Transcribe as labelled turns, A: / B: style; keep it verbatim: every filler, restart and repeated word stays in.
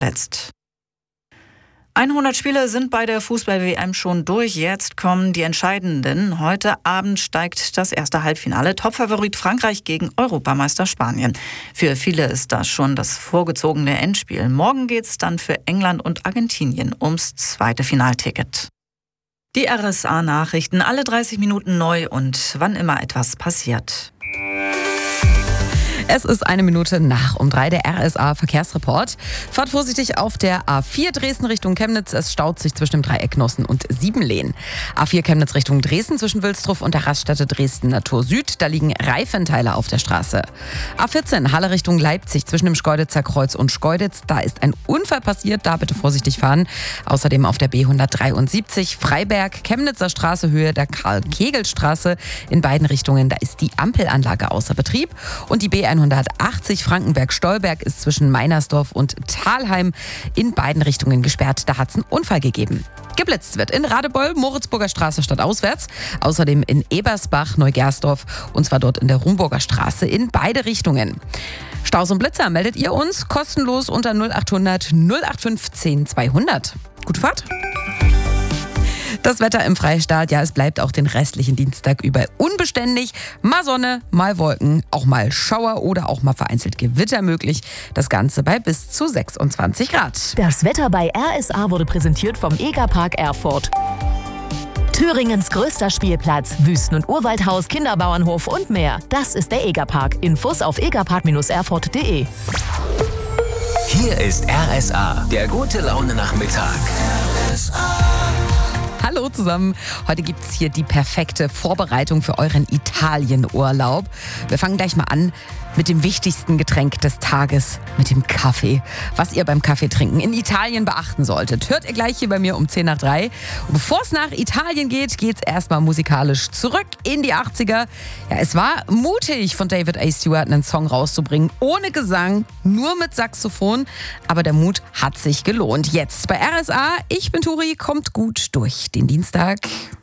A: letzt. hundert Spiele sind bei der Fußball-W M schon durch. Jetzt kommen die entscheidenden. Heute Abend steigt das erste Halbfinale. Topfavorit Frankreich gegen Europameister Spanien. Für viele ist das schon das vorgezogene Endspiel. Morgen geht's dann für England und Argentinien ums zweite Finalticket. Die R S A-Nachrichten alle dreißig Minuten neu und wann immer etwas passiert.
B: Es ist eine Minute nach um drei, der R S A-Verkehrsreport. Fahrt vorsichtig auf der A vier Dresden Richtung Chemnitz. Es staut sich zwischen dem Dreieck Nossen und Siebenlehn. A vier Chemnitz Richtung Dresden zwischen Wilsdruff und der Raststätte Dresden Natur Süd. Da liegen Reifenteile auf der Straße. A vierzehn Halle Richtung Leipzig zwischen dem Schkeuditzer Kreuz und Schkeuditz. Da ist ein Unfall passiert, da bitte vorsichtig fahren. Außerdem auf der B hundertdreiundsiebzig Freiberg, Chemnitzer Straße, Höhe der Karl-Kegel-Straße. In beiden Richtungen, da ist die Ampelanlage außer Betrieb. Und die B hundertachtzig Frankenberg-Stolberg ist zwischen Meinersdorf und Thalheim in beiden Richtungen gesperrt. Da hat es einen Unfall gegeben. Geblitzt wird in Radebeul, Moritzburger Straße stadtauswärts. Außerdem in Ebersbach, Neugersdorf und zwar dort in der Rumburger Straße in beide Richtungen. Staus und Blitzer meldet ihr uns kostenlos unter null achthundert null acht fünfzehn zweihundert. Gute Fahrt! Das Wetter im Freistaat, ja, es bleibt auch den restlichen Dienstag über unbeständig. Mal Sonne, mal Wolken, auch mal Schauer oder auch mal vereinzelt Gewitter möglich. Das Ganze bei bis zu sechsundzwanzig Grad.
C: Das Wetter bei R S A wurde präsentiert vom Egerpark Erfurt. Thüringens größter Spielplatz, Wüsten- und Urwaldhaus, Kinderbauernhof und mehr. Das ist der Egerpark. Infos auf egerpark erfurt punkt de.
D: Hier ist R S A, der gute Laune-Nachmittag. R S A.
B: Hallo zusammen. Heute gibt es hier die perfekte Vorbereitung für euren Italienurlaub. Wir fangen gleich mal an mit dem wichtigsten Getränk des Tages, mit dem Kaffee. Was ihr beim Kaffeetrinken in Italien beachten solltet, hört ihr gleich hier bei mir um zehn nach drei. Und bevor es nach Italien geht, geht es erstmal musikalisch zurück in die achtziger. Ja, es war mutig von David A. Stewart einen Song rauszubringen, ohne Gesang, nur mit Saxophon. Aber der Mut hat sich gelohnt. Jetzt bei R S A, ich bin Turi, kommt gut durch den Dienstag.